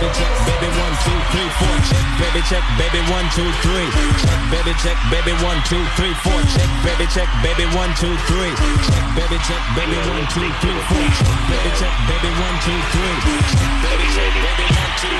baby, check, baby, 1, 2, 3, 4. Check, baby, check, baby, 1, 2, 3. Check, baby, check, baby, 1, 2, 3, 4. Check, baby, check, baby, 1, 2, 3. Check, baby, check, baby, 1, 2, 3, 4. Check, baby, check, baby, 1, 2, 3. Check, baby, check, baby, 1, 2.